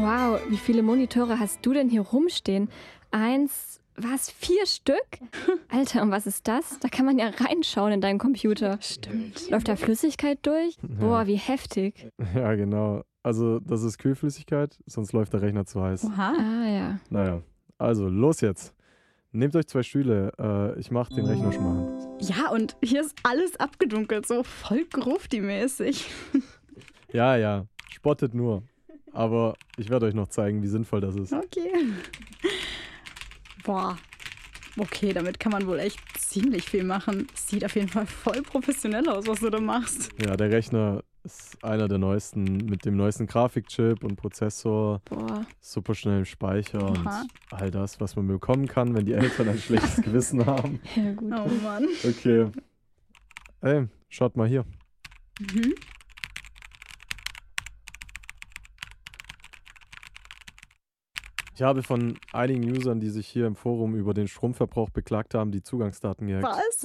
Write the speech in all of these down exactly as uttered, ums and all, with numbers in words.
Wow, wie viele Monitore hast du denn hier rumstehen? Eins, was, vier Stück? Alter, und was ist das? Da kann man ja reinschauen in deinen Computer. Stimmt. Läuft da Flüssigkeit durch? Boah, wie heftig. Ja, genau. Also das ist Kühlflüssigkeit, sonst läuft der Rechner zu heiß. Oha. Ah ja. Naja, also los jetzt. Nehmt euch zwei Stühle. Äh, ich mach den Rechner schon mal an. Ja, und hier ist alles abgedunkelt, so voll Grufti-mäßig. Ja, ja, spottet nur. Aber ich werde euch noch zeigen, wie sinnvoll das ist. Okay. Boah. Okay, damit kann man wohl echt ziemlich viel machen. Sieht auf jeden Fall voll professionell aus, was du da machst. Ja, der Rechner ist einer der neuesten, mit dem neuesten Grafikchip und Prozessor, Boah. super schnellem Speicher Aha. und all das, was man bekommen kann, wenn die Eltern ein schlechtes Gewissen haben. Ja, gut. Oh Mann. Okay. Ey, schaut mal hier. Mhm. Ich habe von einigen Usern, die sich hier im Forum über den Stromverbrauch beklagt haben, die Zugangsdaten gehackt. Was?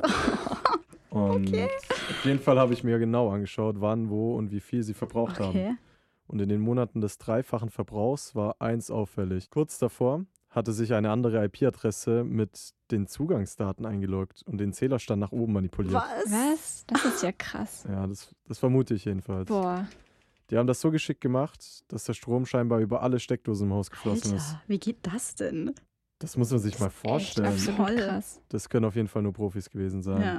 Und Okay. auf jeden Fall habe ich mir genau angeschaut, wann, wo und wie viel sie verbraucht haben. Okay. Und in den Monaten des dreifachen Verbrauchs war eins auffällig. Kurz davor hatte sich eine andere I P-Adresse mit den Zugangsdaten eingeloggt und den Zählerstand nach oben manipuliert. Was? Was? Das ist ja krass. Ja, das, das vermute ich jedenfalls. Boah. Die haben das so geschickt gemacht, dass der Strom scheinbar über alle Steckdosen im Haus geflossen ist. Alter, wie geht das denn? Das muss man sich mal Echt vorstellen. absolut Voll. krass. Das können auf jeden Fall nur Profis gewesen sein. Ja.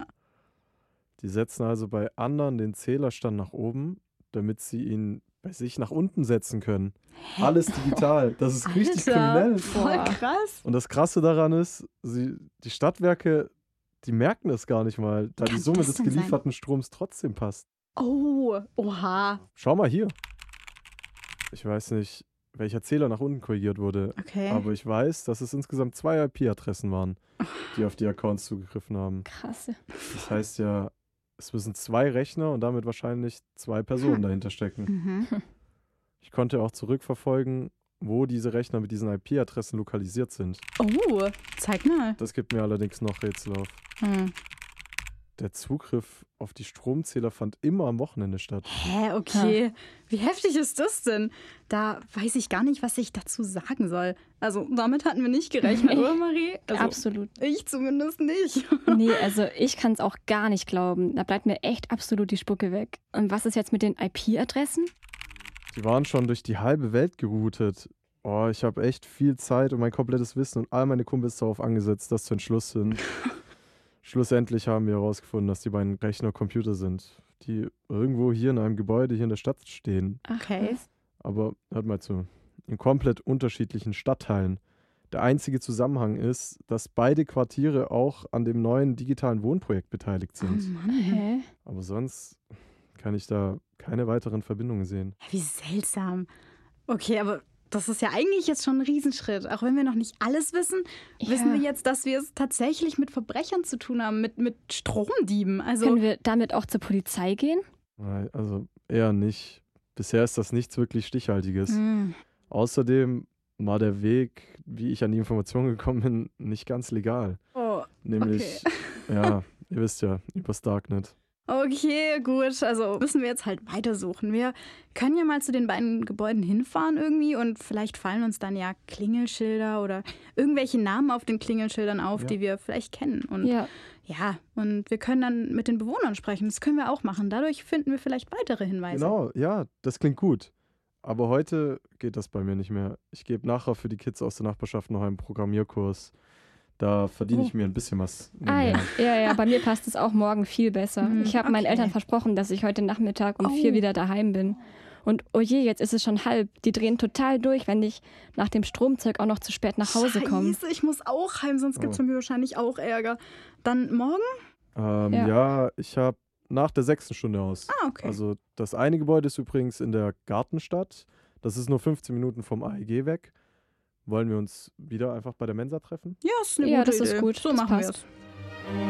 Die setzen also bei anderen den Zählerstand nach oben, damit sie ihn bei sich nach unten setzen können. Alles digital. Das ist richtig Alter, kriminell. voll Boah. krass. Und das Krasse daran ist, sie, die Stadtwerke, die merken das gar nicht mal, da die Kann Summe das des denn sein? gelieferten Stroms trotzdem passt. Oh, oha. Schau mal hier. Ich weiß nicht, welcher Zähler nach unten korrigiert wurde, Okay. aber ich weiß, dass es insgesamt zwei I P-Adressen waren, die auf die Accounts zugegriffen haben. Krass. Das heißt ja, es müssen zwei Rechner und damit wahrscheinlich zwei Personen dahinter stecken. Mhm. Ich konnte auch zurückverfolgen, wo diese Rechner mit diesen I P-Adressen lokalisiert sind. Oh, zeig mal. Das gibt mir allerdings noch Rätsel auf. Hm. Der Zugriff auf die Stromzähler fand immer am Wochenende statt. Hä, okay. Wie heftig ist das denn? Da weiß ich gar nicht, was ich dazu sagen soll. Also, damit hatten wir nicht gerechnet, Nee. oder Marie? Also, Absolut. ich zumindest nicht. Nee, also ich kann es auch gar nicht glauben. Da bleibt mir echt absolut die Spucke weg. Und was ist jetzt mit den I P-Adressen? Die waren schon durch die halbe Welt geroutet. Oh, ich habe echt viel Zeit und mein komplettes Wissen und all meine Kumpels darauf angesetzt, das zu entschlüsseln. Schlussendlich haben wir herausgefunden, dass die beiden Rechner Computer sind, die irgendwo hier in einem Gebäude hier in der Stadt stehen. Ach, Okay. was? Aber hört mal zu, in komplett unterschiedlichen Stadtteilen. Der einzige Zusammenhang ist, dass beide Quartiere auch an dem neuen digitalen Wohnprojekt beteiligt Oh sind. Mann. Hä? Aber sonst kann ich da keine weiteren Verbindungen sehen. Wie seltsam. Okay, aber das ist ja eigentlich jetzt schon ein Riesenschritt. Auch wenn wir noch nicht alles wissen, Ja. wissen wir jetzt, dass wir es tatsächlich mit Verbrechern zu tun haben, mit, mit Stromdieben. Also, Können wir damit auch zur Polizei gehen? Nein, also eher nicht. Bisher ist das nichts wirklich Stichhaltiges. Hm. Außerdem war der Weg, wie ich an die Informationen gekommen bin, nicht ganz legal. Oh, Nämlich, ja, ihr wisst ja, übers Darknet. okay, gut. Also müssen wir jetzt halt weitersuchen. Wir können ja mal zu den beiden Gebäuden hinfahren irgendwie und vielleicht fallen uns dann ja Klingelschilder oder irgendwelche Namen auf den Klingelschildern auf, Ja. die wir vielleicht kennen. Und Ja. ja, und wir können dann mit den Bewohnern sprechen. Das können wir auch machen. Dadurch finden wir vielleicht weitere Hinweise. Genau, ja, das klingt gut. Aber heute geht das bei mir nicht mehr. Ich gebe nachher für die Kids aus der Nachbarschaft noch einen Programmierkurs. Da verdiene ich Oh. mir ein bisschen was. Ah, ja, nebenher. ja, ja, bei mir passt es auch morgen viel besser. Hm, Ich habe meinen okay. Eltern versprochen, dass ich heute Nachmittag um Oh. vier wieder daheim bin. Und oh je, jetzt ist es schon halb. Die drehen total durch, wenn ich nach dem Stromzeug auch noch zu spät nach Hause komme. Scheiße, ich muss auch heim, sonst gibt es Oh. von mir wahrscheinlich auch Ärger. Dann morgen? Ähm, Ja. ja. ich habe nach der sechsten Stunde aus. Ah, okay. Also das eine Gebäude ist übrigens in der Gartenstadt. Das ist nur fünfzehn Minuten vom A E G weg. Wollen wir uns wieder einfach bei der Mensa treffen? Ja, ist eine Ja, gute das ist Idee. gut. So Das machen wir passt. es.